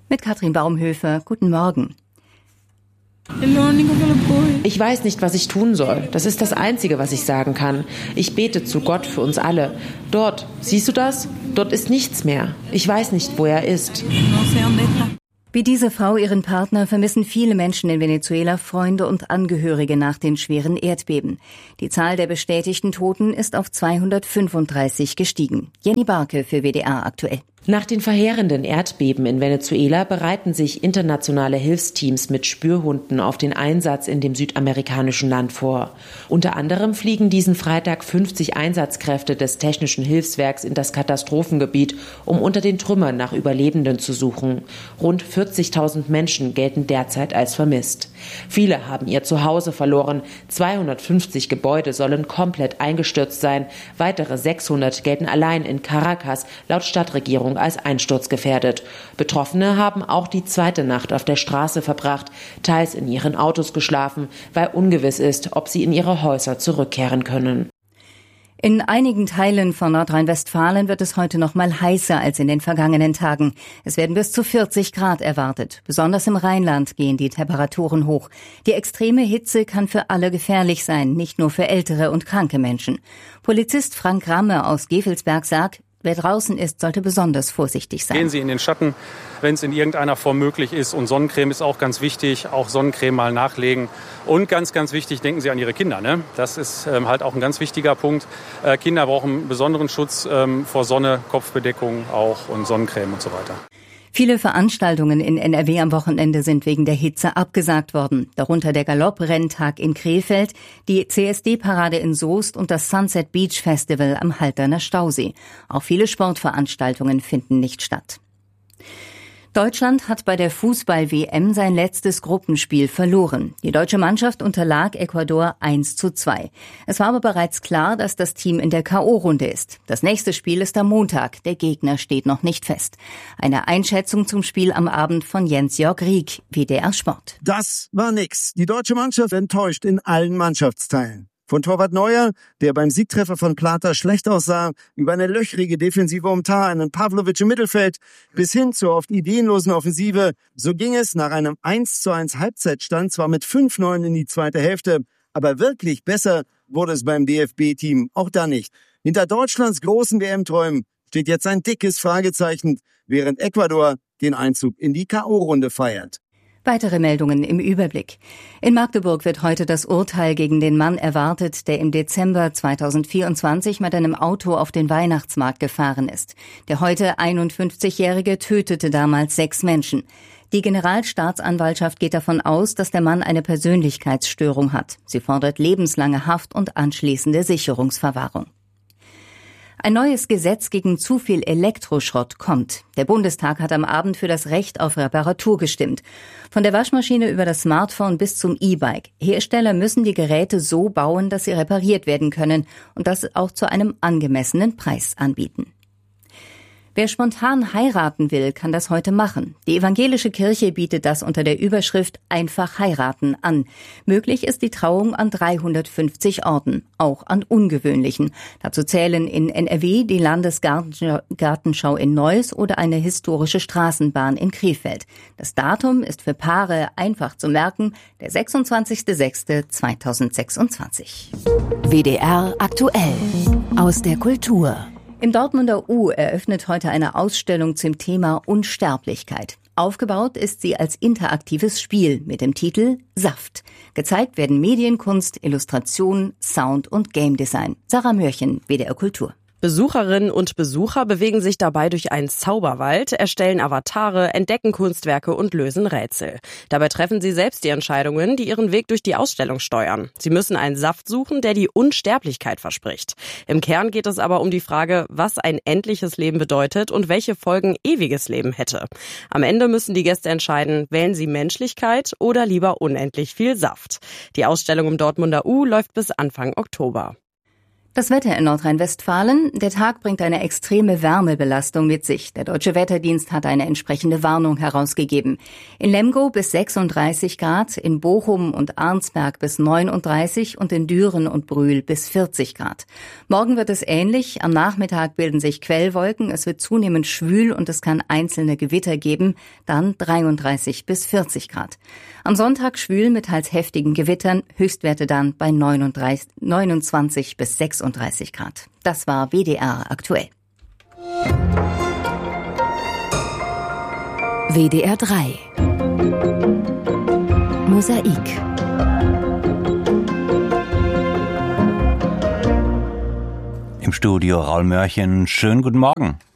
Mit Katrin Baumhöfer, guten Morgen. Ich weiß nicht, was ich tun soll. Das ist das Einzige, was ich sagen kann. Ich bete zu Gott für uns alle. Dort, siehst du das? Dort ist nichts mehr. Ich weiß nicht, wo er ist. Wie diese Frau ihren Partner vermissen viele Menschen in Venezuela Freunde und Angehörige nach den schweren Erdbeben. Die Zahl der bestätigten Toten ist auf 235 gestiegen. Jenny Barke für WDR aktuell. Nach den verheerenden Erdbeben in Venezuela bereiten sich internationale Hilfsteams mit Spürhunden auf den Einsatz in dem südamerikanischen Land vor. Unter anderem fliegen diesen Freitag 50 Einsatzkräfte des Technischen Hilfswerks in das Katastrophengebiet, um unter den Trümmern nach Überlebenden zu suchen. Rund 40.000 Menschen gelten derzeit als vermisst. Viele haben ihr Zuhause verloren. 250 Gebäude sollen komplett eingestürzt sein. Weitere 600 gelten allein in Caracas laut Stadtregierung als einsturzgefährdet. Betroffene haben auch die zweite Nacht auf der Straße verbracht, teils in ihren Autos geschlafen, weil ungewiss ist, ob sie in ihre Häuser zurückkehren können. In einigen Teilen von Nordrhein-Westfalen wird es heute noch mal heißer als in den vergangenen Tagen. Es werden bis zu 40 Grad erwartet. Besonders im Rheinland gehen die Temperaturen hoch. Die extreme Hitze kann für alle gefährlich sein, nicht nur für ältere und kranke Menschen. Polizist Frank Ramme aus Gevelsberg sagt, wer draußen ist, sollte besonders vorsichtig sein. Gehen Sie in den Schatten, wenn es in irgendeiner Form möglich ist. Und Sonnencreme ist auch ganz wichtig. Auch Sonnencreme mal nachlegen. Und ganz, ganz wichtig, denken Sie an Ihre Kinder. Ne? Das ist halt auch ein ganz wichtiger Punkt. Kinder brauchen besonderen Schutz vor Sonne, Kopfbedeckung auch und Sonnencreme und so weiter. Viele Veranstaltungen in NRW am Wochenende sind wegen der Hitze abgesagt worden. Darunter der Galopprrenntag in Krefeld, die CSD-Parade in Soest und das Sunset Beach Festival am Halterner Stausee. Auch viele Sportveranstaltungen finden nicht statt. Deutschland hat bei der Fußball-WM sein letztes Gruppenspiel verloren. Die deutsche Mannschaft unterlag Ecuador 1:2. Es war aber bereits klar, dass das Team in der K.O.-Runde ist. Das nächste Spiel ist am Montag. Der Gegner steht noch nicht fest. Eine Einschätzung zum Spiel am Abend von Jens-Jörg Rieck, WDR Sport. Das war nix. Die deutsche Mannschaft enttäuscht in allen Mannschaftsteilen. Von Torwart Neuer, der beim Siegtreffer von Plata schlecht aussah, über eine löchrige Defensive um Tah, einen Pavlovic im Mittelfeld, bis hin zur oft ideenlosen Offensive. So ging es nach einem 1:1 Halbzeitstand zwar mit 5:9 in die zweite Hälfte, aber wirklich besser wurde es beim DFB-Team auch da nicht. Hinter Deutschlands großen WM-Träumen steht jetzt ein dickes Fragezeichen, während Ecuador den Einzug in die K.O.-Runde feiert. Weitere Meldungen im Überblick. In Magdeburg wird heute das Urteil gegen den Mann erwartet, der im Dezember 2024 mit einem Auto auf den Weihnachtsmarkt gefahren ist. Der heute 51-Jährige tötete damals 6 Menschen. Die Generalstaatsanwaltschaft geht davon aus, dass der Mann eine Persönlichkeitsstörung hat. Sie fordert lebenslange Haft und anschließende Sicherungsverwahrung. Ein neues Gesetz gegen zu viel Elektroschrott kommt. Der Bundestag hat am Abend für das Recht auf Reparatur gestimmt. Von der Waschmaschine über das Smartphone bis zum E-Bike. Hersteller müssen die Geräte so bauen, dass sie repariert werden können und das auch zu einem angemessenen Preis anbieten. Wer spontan heiraten will, kann das heute machen. Die evangelische Kirche bietet das unter der Überschrift Einfach heiraten an. Möglich ist die Trauung an 350 Orten, auch an ungewöhnlichen. Dazu zählen in NRW die Landesgartenschau in Neuss oder eine historische Straßenbahn in Krefeld. Das Datum ist für Paare einfach zu merken, der 26.06.2026. WDR aktuell aus der Kultur. Im Dortmunder U eröffnet heute eine Ausstellung zum Thema Unsterblichkeit. Aufgebaut ist sie als interaktives Spiel mit dem Titel Saft. Gezeigt werden Medienkunst, Illustration, Sound und Game Design. Sarah Mörchen, WDR Kultur. Besucherinnen und Besucher bewegen sich dabei durch einen Zauberwald, erstellen Avatare, entdecken Kunstwerke und lösen Rätsel. Dabei treffen sie selbst die Entscheidungen, die ihren Weg durch die Ausstellung steuern. Sie müssen einen Saft suchen, der die Unsterblichkeit verspricht. Im Kern geht es aber um die Frage, was ein endliches Leben bedeutet und welche Folgen ewiges Leben hätte. Am Ende müssen die Gäste entscheiden, wählen sie Menschlichkeit oder lieber unendlich viel Saft. Die Ausstellung im Dortmunder U läuft bis Anfang Oktober. Das Wetter in Nordrhein-Westfalen. Der Tag bringt eine extreme Wärmebelastung mit sich. Der Deutsche Wetterdienst hat eine entsprechende Warnung herausgegeben. In Lemgo bis 36 Grad, in Bochum und Arnsberg bis 39 und in Düren und Brühl bis 40 Grad. Morgen wird es ähnlich. Am Nachmittag bilden sich Quellwolken. Es wird zunehmend schwül und es kann einzelne Gewitter geben. Dann 33 bis 40 Grad. Am Sonntag schwül mit teils heftigen Gewittern. Höchstwerte dann bei 29 bis 36 Grad. Das war WDR aktuell. WDR 3 Mosaik. Im Studio Raul Mörchen. Schönen guten Morgen.